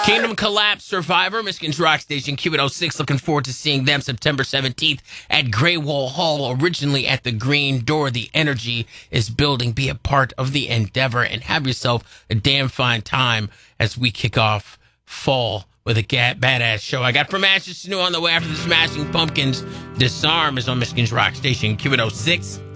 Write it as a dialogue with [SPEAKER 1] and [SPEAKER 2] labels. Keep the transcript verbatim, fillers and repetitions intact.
[SPEAKER 1] Kingdom Collapse Survivor, Michigan's Rock Station, Q eight oh six. Looking forward to seeing them September seventeenth at Grey Wall Hall, originally at the Green Door. The energy is building. Be a part of the endeavor and have yourself a damn fine time as we kick off fall with a gat- badass show. I got From Ashes to New on the way after the Smashing Pumpkins. Disarm is on Michigan's Rock Station, Q eight oh six.